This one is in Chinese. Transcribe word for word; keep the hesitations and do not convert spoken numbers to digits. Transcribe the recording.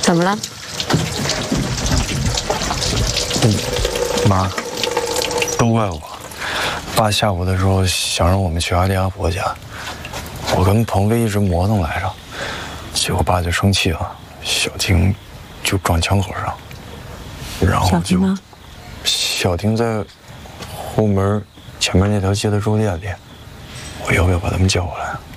怎么了？ 嗯，妈，都怪我。爸下午的时候想让我们去阿丽阿婆家，我跟鹏飞一直磨蹭来着，结果爸就生气了，小婷就撞枪口上，然后就。小婷呢？小婷在后门前面那条街的肉店里，我要不要把他们叫过来？